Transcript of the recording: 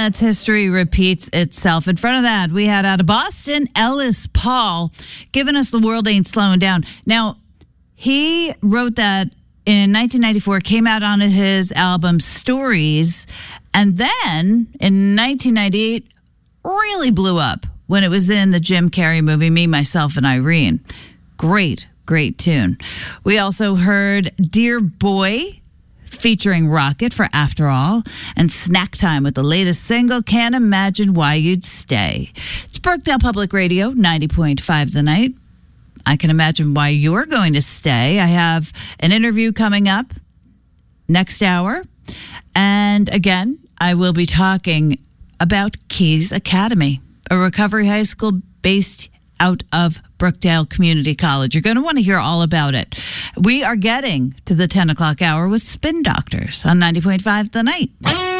that's history repeats itself. In front of that, we had out of Boston, Ellis Paul, giving us The World Ain't Slowing Down. Now, he wrote that in 1994, came out on his album Stories, and then in 1998, really blew up when it was in the Jim Carrey movie, Me, Myself, and Irene. Great tune. We also heard Dear Boy featuring Rocket for After All, and Snack Time with the latest single, Can't Imagine Why You'd Stay. It's Brookdale Public Radio, 90.5 The Night. I can imagine why you're going to stay. I have an interview coming up next hour. And again, I will be talking about Keys Academy, a recovery high school based out of Brookdale Community College. You're going to want to hear all about it. We are getting to the 10 o'clock hour with Spin Doctors on 90.5 The Night.